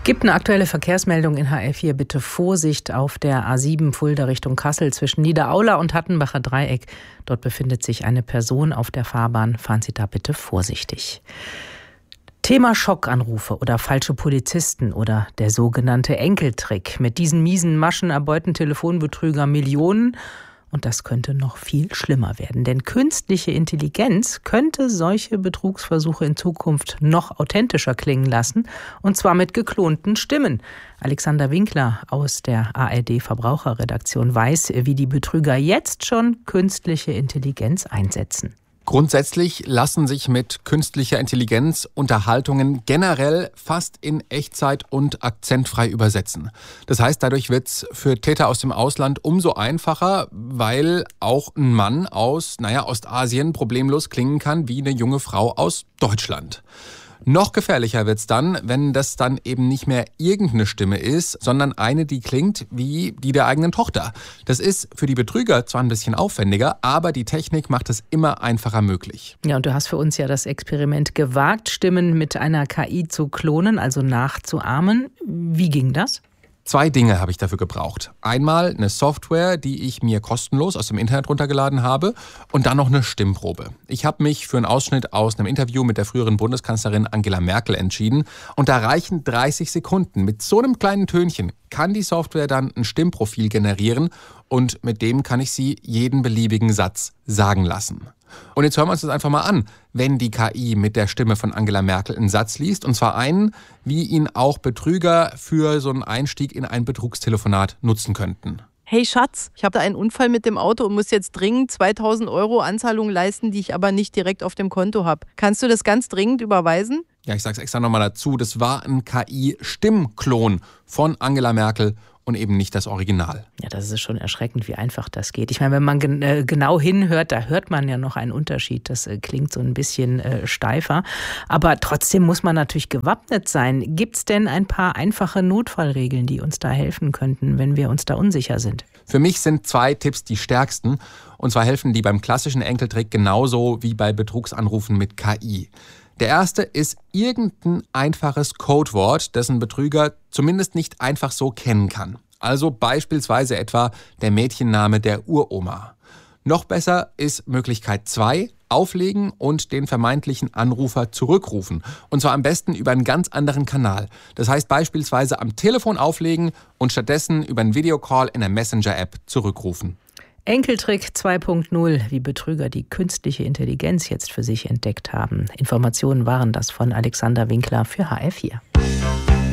Gibt eine aktuelle Verkehrsmeldung in HR4. Bitte Vorsicht auf der A7 Fulda Richtung Kassel zwischen Niederaula und Hattenbacher Dreieck. Dort befindet sich eine Person auf der Fahrbahn. Fahren Sie da bitte vorsichtig. Thema Schockanrufe oder falsche Polizisten oder der sogenannte Enkeltrick. Mit diesen miesen Maschen erbeuten Telefonbetrüger Millionen. Und das könnte noch viel schlimmer werden, denn künstliche Intelligenz könnte solche Betrugsversuche in Zukunft noch authentischer klingen lassen, und zwar mit geklonten Stimmen. Alexander Winkler aus der ARD Verbraucherredaktion weiß, wie die Betrüger jetzt schon künstliche Intelligenz einsetzen. Grundsätzlich lassen sich mit künstlicher Intelligenz Unterhaltungen generell fast in Echtzeit und akzentfrei übersetzen. Das heißt, dadurch wird's für Täter aus dem Ausland umso einfacher, weil auch ein Mann aus, Ostasien problemlos klingen kann wie eine junge Frau aus Deutschland. Noch gefährlicher wird's dann, wenn das dann eben nicht mehr irgendeine Stimme ist, sondern eine, die klingt wie die der eigenen Tochter. Das ist für die Betrüger zwar ein bisschen aufwendiger, aber die Technik macht es immer einfacher möglich. Ja, und du hast für uns ja das Experiment gewagt, Stimmen mit einer KI zu klonen, also nachzuahmen. Wie ging das? 2 Dinge habe ich dafür gebraucht. Einmal eine Software, die ich mir kostenlos aus dem Internet runtergeladen habe, und dann noch eine Stimmprobe. Ich habe mich für einen Ausschnitt aus einem Interview mit der früheren Bundeskanzlerin Angela Merkel entschieden, und da reichen 30 Sekunden. Mit so einem kleinen Tönchen kann die Software dann ein Stimmprofil generieren, und mit dem kann ich sie jeden beliebigen Satz sagen lassen. Und jetzt hören wir uns das einfach mal an, wenn die KI mit der Stimme von Angela Merkel einen Satz liest, und zwar einen, wie ihn auch Betrüger für so einen Einstieg in ein Betrugstelefonat nutzen könnten. Hey Schatz, ich habe da einen Unfall mit dem Auto und muss jetzt dringend 2.000 € Anzahlung leisten, die ich aber nicht direkt auf dem Konto habe. Kannst du das ganz dringend überweisen? Ja, ich sag's extra nochmal dazu, das war ein KI-Stimmklon von Angela Merkel und eben nicht das Original. Ja, das ist schon erschreckend, wie einfach das geht. Ich meine, wenn man genau hinhört, da hört man ja noch einen Unterschied. Das klingt so ein bisschen steifer. Aber trotzdem muss man natürlich gewappnet sein. Gibt's denn ein paar einfache Notfallregeln, die uns da helfen könnten, wenn wir uns da unsicher sind? Für mich sind 2 Tipps die stärksten. Und zwar helfen die beim klassischen Enkeltrick genauso wie bei Betrugsanrufen mit KI. Der erste ist irgendein einfaches Codewort, das ein Betrüger zumindest nicht einfach so kennen kann. Also beispielsweise etwa der Mädchenname der Uroma. Noch besser ist Möglichkeit 2, auflegen und den vermeintlichen Anrufer zurückrufen. Und zwar am besten über einen ganz anderen Kanal. Das heißt beispielsweise am Telefon auflegen und stattdessen über einen Videocall in der Messenger-App zurückrufen. Enkeltrick 2.0, wie Betrüger die künstliche Intelligenz jetzt für sich entdeckt haben. Informationen waren das von Alexander Winkler für HR4.